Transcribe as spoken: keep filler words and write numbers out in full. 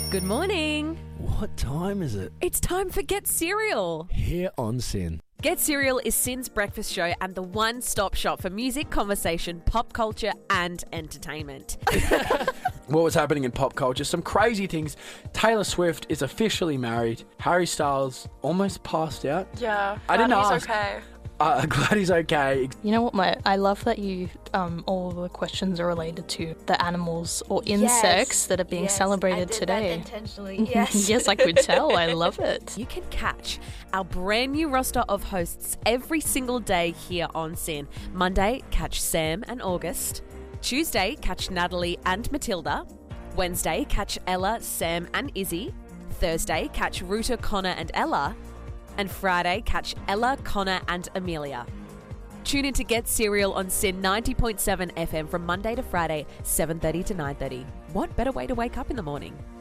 Good morning. What time is it? It's time for Get Cereal. Here on Sin. Get Cereal is Sin's breakfast show and the one-stop shop for music, conversation, pop culture and entertainment. What was happening in pop culture? Some crazy things. Taylor Swift is officially married. Harry Styles almost passed out. Yeah, I didn't glad he's ask. okay. Uh, glad he's okay. You know what, my I love that you um all the questions are related to the animals or insects Yes, that are being yes, celebrated I did today. That intentionally, yes. Yes, I could tell. I love it. You can catch our brand new roster of hosts every single day here on Sin. Monday, catch Sam and August. Tuesday, catch Natalie and Matilda. Wednesday, catch Ella, Sam and Izzy. Thursday, catch Ruta, Connor and Ella. And Friday, catch Ella, Connor and Amelia. Tune in to Get Cereal on Sin ninety point seven F M from Monday to Friday, seven thirty to nine thirty. What better way to wake up in the morning?